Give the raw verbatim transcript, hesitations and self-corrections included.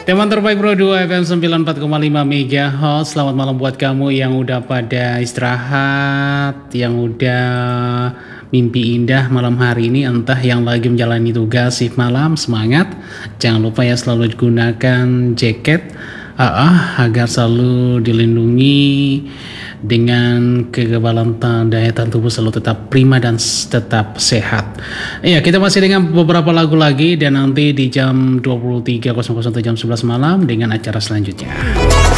Teman terbaik Pro dua F M sembilan puluh empat koma lima MHz. Selamat malam buat kamu yang udah pada istirahat, yang udah mimpi indah malam hari ini, entah yang lagi menjalani tugas shift malam, semangat. Jangan lupa ya selalu gunakan jaket uh, uh, agar selalu dilindungi dengan kekebalan daya tahan tubuh selalu tetap prima dan tetap sehat. Iya, kita masih dengan beberapa lagu lagi dan nanti di jam dua puluh tiga nol nol sampai jam sebelas malam dengan acara selanjutnya.